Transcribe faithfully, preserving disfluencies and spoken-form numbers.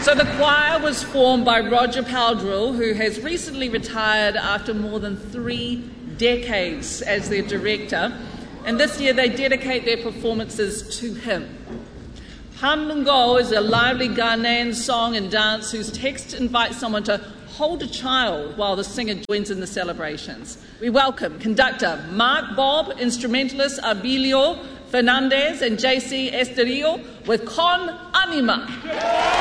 So the choir was formed by Roger Powdrill, who has recently retired after more than three decades as their director, and this year they dedicate their performances to him. Pan Lungo is a lively Ghanaian song and dance whose text invites someone to hold a child while the singer joins in the celebrations. We welcome conductor Mark Bob, instrumentalist Abilio Fernandez and J C Esterio with Con Anima.